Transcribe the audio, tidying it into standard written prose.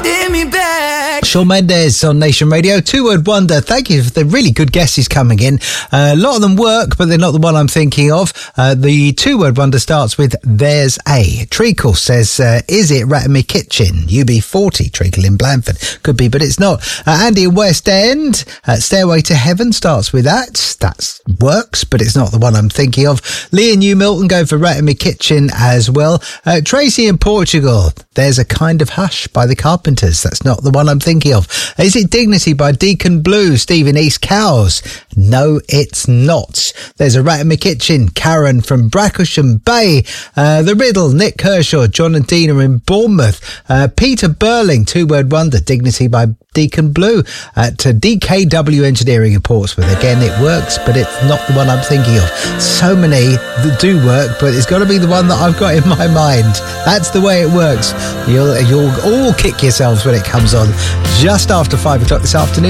holding me back. Shawn Mendes on Nation Radio. Two-word wonder. Thank you for the really good guesses coming in. A lot of them work, but they're not the one I'm thinking of. The two-word wonder starts with "There's a." Treacle says, "Is it Rat in Me Kitchen?" UB40, Treacle in Blandford. Could be, but it's not. Andy in West End. "Stairway to Heaven" starts with that. That works, but it's not the one I'm thinking of. Lee in New Milton go for "Rat in Me Kitchen" as well. Tracy in Portugal. "There's a Kind of Hush" by the Carpenters. That's not the one I'm thinking of. Is it "Dignity" by Deacon Blue? Steve in East Cowes. No, it's not. There's a "Rat in My Kitchen." Karen from Bracklesham Bay. The Riddle, Nick Kershaw, John and Dina in Bournemouth. Peter Burling, two-word wonder, "Dignity" by Deacon Blue. At DKW Engineering in Portsmouth. Again, it works, but it's not the one I'm thinking of. So many that do work, but it's got to be the one that I've got in my mind. That's the way it works. You'll all kick yourselves when it comes on just after 5 o'clock this afternoon.